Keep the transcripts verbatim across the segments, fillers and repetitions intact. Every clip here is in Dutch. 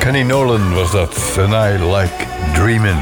Kenny Nolan was dat. And I Like Dreamin'.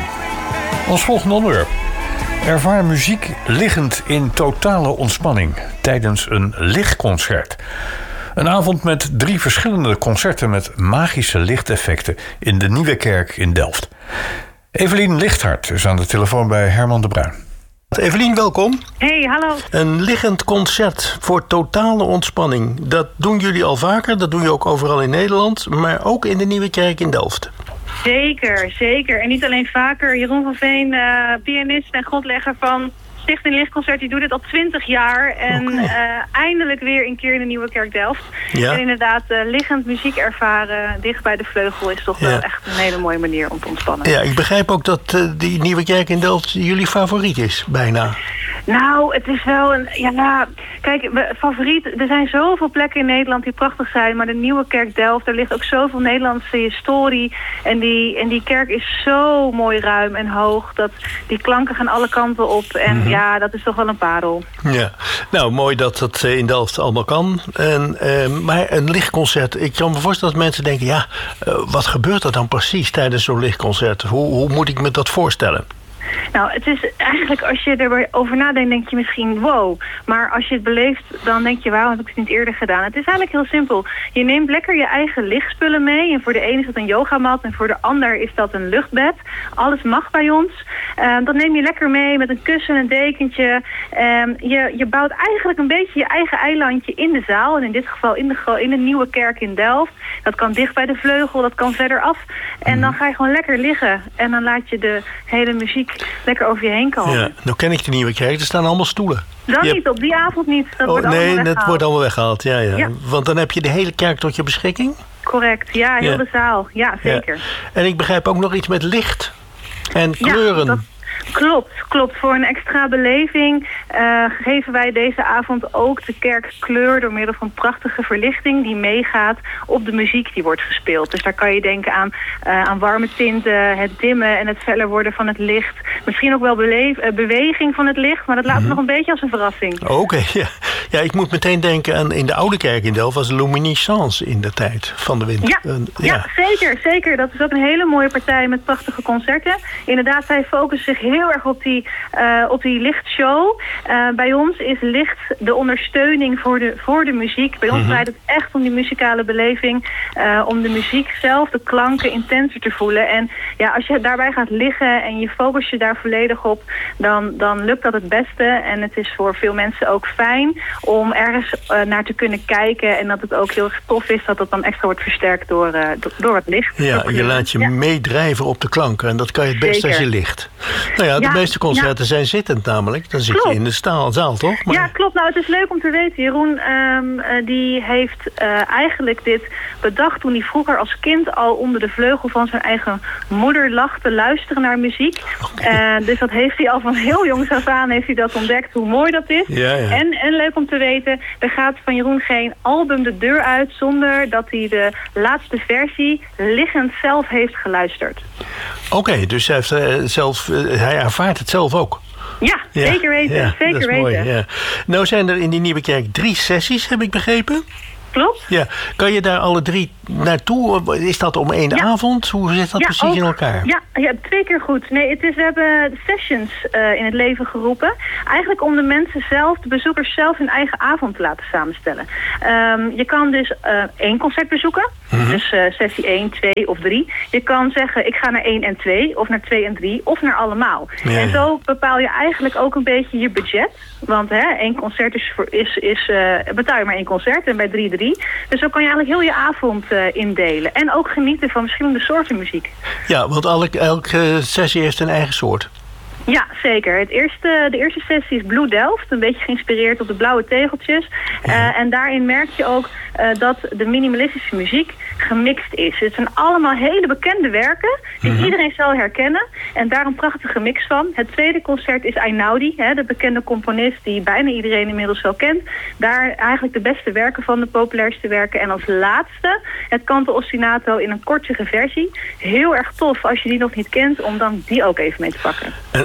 Ons volgende onderwerp. Ervaar muziek liggend in totale ontspanning tijdens een lichtconcert. Een avond met drie verschillende concerten met magische lichteffecten in de Nieuwe Kerk in Delft. Evelien Lichthart is aan de telefoon bij Herman de Bruin. Evelien, welkom. Hey, hallo. Een liggend concert voor totale ontspanning. Dat doen jullie al vaker, dat doen je ook overal in Nederland, maar ook in de Nieuwe Kerk in Delft. Zeker, zeker. En niet alleen vaker. Jeroen van Veen, uh, pianist en grondlegger van Stichting Lichtconcert, die doet dit al twintig jaar. En okay. uh, eindelijk weer een keer in de Nieuwe Kerk Delft. Ja. En inderdaad, uh, liggend muziek ervaren dicht bij de vleugel is toch wel ja. echt een hele mooie manier om te ontspannen. Ja, ik begrijp ook dat uh, die Nieuwe Kerk in Delft jullie favoriet is, bijna. Nou, het is wel een... Ja, nou, kijk, we, favoriet... Er zijn zoveel plekken in Nederland die prachtig zijn, maar de Nieuwe Kerk Delft, er ligt ook zoveel Nederlandse historie. En die, en die kerk is zo mooi ruim en hoog, dat die klanken gaan alle kanten op. En mm-hmm. ja, dat is toch wel een parel. Ja, nou, mooi dat dat in Delft allemaal kan. En, uh, maar een lichtconcert, ik kan me voorstellen dat mensen denken, ja, uh, wat gebeurt er dan precies tijdens zo'n lichtconcert? Hoe, hoe moet ik me dat voorstellen? Nou, het is eigenlijk, als je erover nadenkt, denk je misschien wow. Maar als je het beleeft, dan denk je, wauw, heb ik het niet eerder gedaan. Het is eigenlijk heel simpel. Je neemt lekker je eigen lichtspullen mee. En voor de ene is dat een yogamat en voor de ander is dat een luchtbed. Alles mag bij ons. Uh, dat neem je lekker mee met een kussen, een dekentje. Uh, je, je bouwt eigenlijk een beetje je eigen eilandje in de zaal. En in dit geval in de, in de Nieuwe Kerk in Delft. Dat kan dicht bij de vleugel, dat kan verder af. En dan ga je gewoon lekker liggen. En dan laat je de hele muziek lekker over je heen komen. Ja, nou ken ik de Nieuwe Kerk, er staan allemaal stoelen. Dan je niet, op die avond niet. Dat oh, wordt nee, dat wordt allemaal weggehaald. Ja, ja. Ja. Want dan heb je de hele kerk tot je beschikking? Correct, ja, heel ja. de zaal. Ja, zeker. Ja. En ik begrijp ook nog iets met licht en kleuren. Ja, dat... Klopt, klopt. Voor een extra beleving uh, geven wij deze avond ook de kerk kleur door middel van prachtige verlichting die meegaat op de muziek die wordt gespeeld. Dus daar kan je denken aan, uh, aan warme tinten, het dimmen en het feller worden van het licht. Misschien ook wel beleef, uh, beweging van het licht, maar dat laat mm-hmm. nog een beetje als een verrassing. Oké, okay, ja. ja. Ik moet meteen denken aan in de Oude Kerk in Delft was de luminescence in de tijd van de winter. Ja, uh, ja. ja, zeker, zeker. Dat is ook een hele mooie partij met prachtige concerten. Inderdaad, zij focussen zich heel erg op die, uh, op die lichtshow. Uh, bij ons is licht de ondersteuning voor de, voor de muziek. Bij ons mm-hmm. draait het echt om die muzikale beleving. Uh, om de muziek zelf, de klanken intenser te voelen. En ja, als je daarbij gaat liggen en je focus je daar volledig op, dan, dan lukt dat het beste. En het is voor veel mensen ook fijn om ergens uh, naar te kunnen kijken. En dat het ook heel erg tof is dat het dan extra wordt versterkt door, uh, door het licht. Ja, je laat je ja. meedrijven op de klanken. En dat kan je het beste als je ligt. Nou ja, de ja, meeste concerten ja. zijn zittend namelijk. Dan zit klopt. je in de staal, zaal, toch? Maar... Ja, klopt. Nou, het is leuk om te weten. Jeroen, um, uh, die heeft uh, eigenlijk dit bedacht toen hij vroeger als kind al onder de vleugel van zijn eigen moeder lag te luisteren naar muziek. Okay. Uh, dus dat heeft hij al van heel jongs af aan heeft hij dat ontdekt, hoe mooi dat is. Ja, ja. En, en leuk om te weten, er gaat van Jeroen geen album de deur uit zonder dat hij de laatste versie liggend zelf heeft geluisterd. Oké, okay, dus hij, heeft, uh, zelf, uh, hij ervaart het zelf ook. Ja, ja, zeker weten. Ja, zeker dat is weten. Mooi, ja. Nou zijn er in die Nieuwe Kerk drie sessies, heb ik begrepen. Klopt. Ja. Kan je daar alle drie naartoe? Is dat om één ja. avond? Hoe zit dat ja, precies ook in elkaar? Ja, ja, twee keer goed. Nee, het is, we hebben sessions uh, in het leven geroepen. Eigenlijk om de mensen zelf, de bezoekers zelf, hun eigen avond te laten samenstellen. Um, je kan dus uh, één concert bezoeken. Mm-hmm. Dus uh, sessie één, twee of drie. Je kan zeggen, ik ga naar één en twee, of naar twee en drie, of naar allemaal. Ja, en zo ja. bepaal je eigenlijk ook een beetje je budget. Want hè, één concert is, voor, is, is uh, betaal je maar één concert en bij drie, drie. Dus zo kan je eigenlijk heel je avond uh, indelen. En ook genieten van verschillende soorten muziek. Ja, want elke, elke sessie heeft een eigen soort. Ja, zeker. Het eerste, de eerste sessie is Blue Delft. Een beetje geïnspireerd op de blauwe tegeltjes. Ja. Uh, en daarin merk je ook uh, dat de minimalistische muziek gemixt is. Het zijn allemaal hele bekende werken die mm-hmm. iedereen zal herkennen. En daar een prachtige mix van. Het tweede concert is Einaudi, hè, de bekende componist die bijna iedereen inmiddels wel kent. Daar eigenlijk de beste werken van, de populairste werken. En als laatste het Canto Ostinato in een kortere versie. Heel erg tof als je die nog niet kent, om dan die ook even mee te pakken. En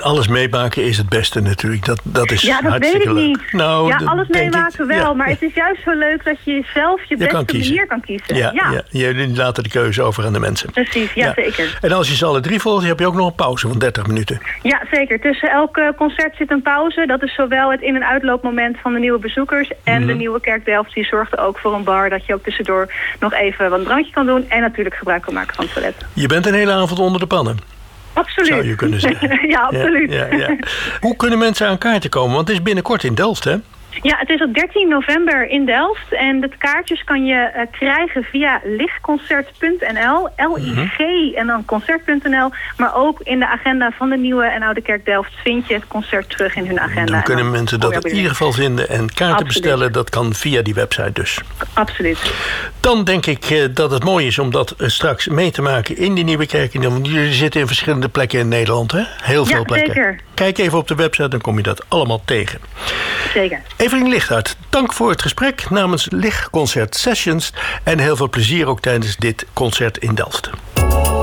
alles meemaken is het beste natuurlijk. Dat, dat is Ja, dat hartstikke weet ik leuk. niet. Nou, ja, dat alles denk meemaken ik. wel. Ja. Maar het is juist zo leuk dat je zelf je, Je beste kan kiezen. manier kan kiezen. Ja, Ja, ja. Jullie laten de keuze over aan de mensen. precies. Ja, Ja. zeker. En als je ze alle drie volgt, heb je ook nog een pauze van dertig minuten. Ja, zeker. Tussen elk eh, concert zit een pauze. Dat is zowel het in- en uitloopmoment van de nieuwe bezoekers en Mhm. de nieuwe Kerk Delft. Die zorgt ook voor een bar dat je ook tussendoor nog even wat een drankje kan doen. En natuurlijk gebruik kan maken van het toilet. Je bent een hele avond onder de pannen, Absoluut. zou je kunnen zeggen. ja, absoluut. Ja, ja, ja. Hoe kunnen mensen aan kaarten komen? Want het is binnenkort in Delft, hè? Ja, het is op dertien november in Delft. En de kaartjes kan je uh, krijgen via lichtconcert punt n l. L I G en dan concert punt n l. Maar ook in de agenda van de Nieuwe en Oude Kerk Delft vind je het concert terug in hun agenda. Dan kunnen mensen dat in ieder geval vinden. En kaarten Absoluut. bestellen, dat kan via die website dus. Absoluut. Dan denk ik eh, dat het mooi is om dat eh, straks mee te maken in die Nieuwe Kerk. Want jullie zitten in verschillende plekken in Nederland, hè? Heel veel Ja, plekken. zeker. Kijk even op de website, dan kom je dat allemaal tegen. Zeker. Evelien Lichthart, dank voor het gesprek namens Lichtconcert Sessions. En heel veel plezier ook tijdens dit concert in Delft.